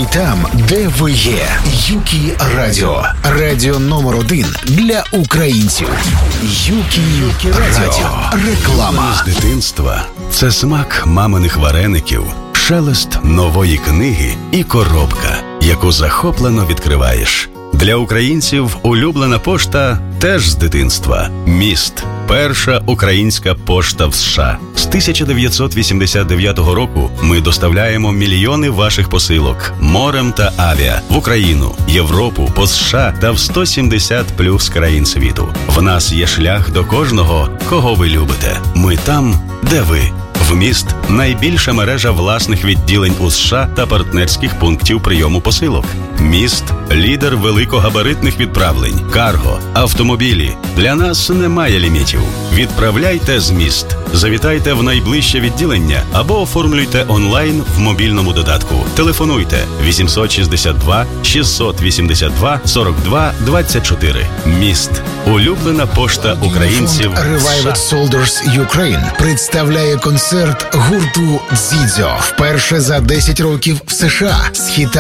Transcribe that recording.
там, де ви є. Юкі Радіо. Радіо номер 1 для українців. Юкі Радіо. Реклама. З дитинства – це смак маминих вареників, шелест нової книги і коробка, яку захоплено відкриваєш. Для українців улюблена пошта теж з дитинства. Міст. Перша українська пошта в США. З 1989 року ми доставляємо мільйони ваших посилок морем та авіа в Україну, Європу, по США та в 170 плюс країн світу. В нас є шлях до кожного, кого ви любите. Ми там, де ви. Вміст – найбільша мережа власних відділень у США та партнерських пунктів прийому посилок. Міст – лідер великогабаритних відправлень, карго, автомобілі. Для нас немає лімітів. Відправляйте з Міст. Завітайте в найближче відділення або оформлюйте онлайн в мобільному додатку. Телефонуйте 862 682 42 24. Міст. Улюблена пошта українців. Revived Soldiers Ukraine представляє концерт гурту Дзідзьо. Вперше за 10 років в США з хітами